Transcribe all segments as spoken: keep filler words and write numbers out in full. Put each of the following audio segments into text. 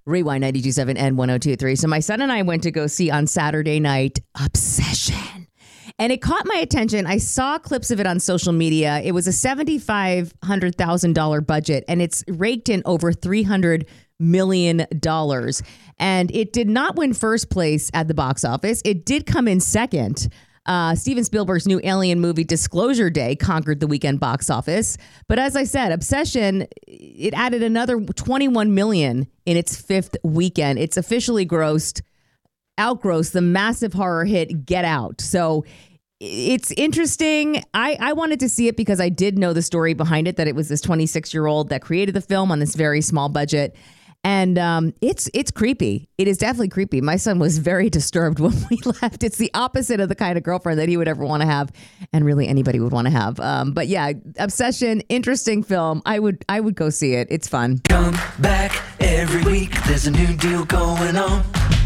Rewind ninety-two point seven and one oh two point three. So my son and I went to go see on Saturday night Obsession. And it caught my attention. I saw clips of it on social media. It was a seven thousand five hundred thousand dollars budget, and it's raked in over three hundred million dollars. And it did not win first place at the box office. It did come in second. Uh, Steven Spielberg's new alien movie Disclosure Day conquered the weekend box office. But as I said, Obsession, it added another twenty-one million dollars in its fifth weekend. It's officially grossed, outgrossed the massive horror hit Get Out. So it's interesting. I, I wanted to see it because I did know the story behind it, that it was this twenty-six-year-old that created the film on this very small budget. And um, it's it's creepy. It is definitely creepy. My son was very disturbed when we left. It's the opposite of the kind of girlfriend that he would ever want to have, and really anybody would want to have. Um, but yeah, Obsession, interesting film. I would I would go see it. It's fun. Come back every week. There's a new deal going on.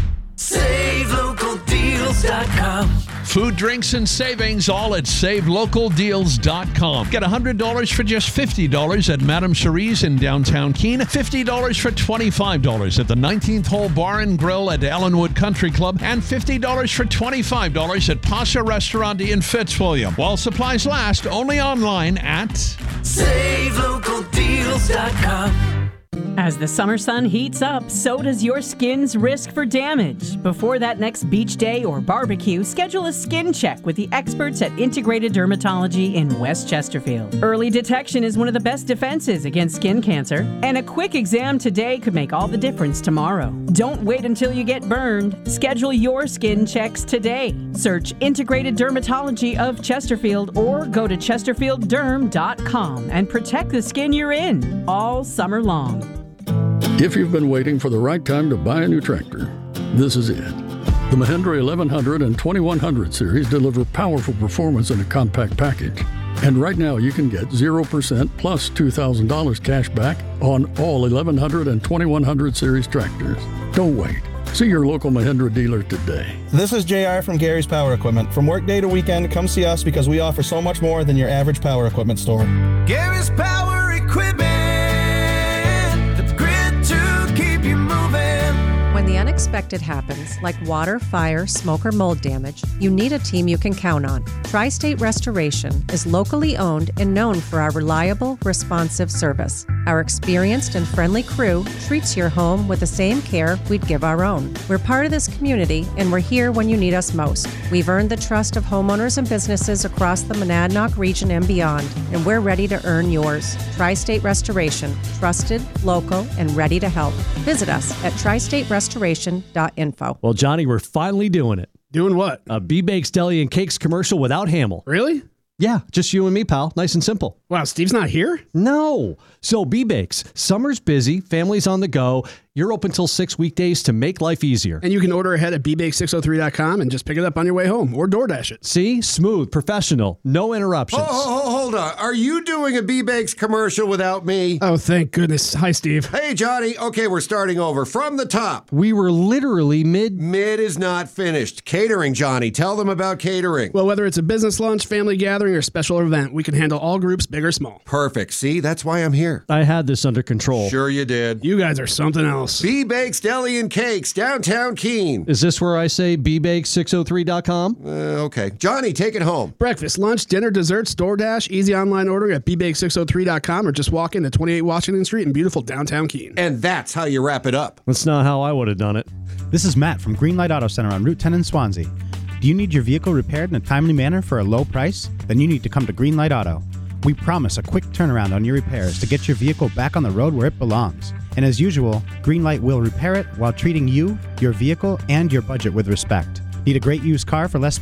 Save Local Deals dot com. Food, drinks, and savings all at Save Local Deals dot com. Get one hundred dollars for just fifty dollars at Madame Cherie's in downtown Keene, fifty dollars for twenty-five dollars at the nineteenth Hole Bar and Grill at Allenwood Country Club, and fifty dollars for twenty-five dollars at Pasha Restaurant in Fitzwilliam. While supplies last, only online at Save Local Deals dot com. As the summer sun heats up, so does your skin's risk for damage. Before that next beach day or barbecue, schedule a skin check with the experts at Integrated Dermatology in West Chesterfield. Early detection is one of the best defenses against skin cancer, and a quick exam today could make all the difference tomorrow. Don't wait until you get burned. Schedule your skin checks today. Search Integrated Dermatology of Chesterfield or go to chesterfield derm dot com and protect the skin you're in all summer long. If you've been waiting for the right time to buy a new tractor, this is it. The Mahindra eleven hundred and twenty-one hundred series deliver powerful performance in a compact package. And right now you can get zero percent plus two thousand dollars cash back on all eleven hundred and twenty-one hundred series tractors. Don't wait. See your local Mahindra dealer today. This is J R from Gary's Power Equipment. From workday to weekend, come see us because we offer so much more than your average power equipment store. Gary's Power Equipment. When the unexpected happens, like water, fire, smoke, or mold damage, you need a team you can count on. Tri-State Restoration is locally owned and known for our reliable, responsive service. Our experienced and friendly crew treats your home with the same care we'd give our own. We're part of this community, and we're here when you need us most. We've earned the trust of homeowners and businesses across the Monadnock region and beyond, and we're ready to earn yours. Tri-State Restoration, trusted, local, and ready to help. Visit us at tri state restoration dot info. Well, Johnny, we're finally doing it. Doing what? A B-Bakes Deli and Cakes commercial without Hamill. Really? Yeah, just you and me, pal. Nice and simple. Wow, Steve's not here? No. So B-Bakes, summer's busy, family's on the go. You're open till six weekdays to make life easier. And you can order ahead at b bakes six oh three dot com and just pick it up on your way home or DoorDash it. See? Smooth, professional, no interruptions. Oh, oh, oh, hold on. Are you doing a B-Bakes commercial without me? Oh, thank goodness. Hi, Steve. Hey, Johnny. Okay, we're starting over. From the top. We were literally mid... Mid is not finished. Catering, Johnny. Tell them about catering. Well, whether it's a business lunch, family gathering, or special event, we can handle all groups, big or small. Perfect. See? That's why I'm here. I had this under control. Sure you did. You guys are something else. B-Bakes Deli and Cakes, downtown Keene. Is this where I say b bakes six oh three dot com? Uh, okay. Johnny, take it home. Breakfast, lunch, dinner, desserts, DoorDash, easy online ordering at b bakes six oh three dot com or just walk into twenty-eight Washington Street in beautiful downtown Keene. And that's how you wrap it up. That's not how I would have done it. This is Matt from Greenlight Auto Center on Route ten in Swansea. Do you need your vehicle repaired in a timely manner for a low price? Then you need to come to Greenlight Auto. We promise a quick turnaround on your repairs to get your vehicle back on the road where it belongs. And as usual, Greenlight will repair it while treating you, your vehicle, and your budget with respect. Need a great used car for less money?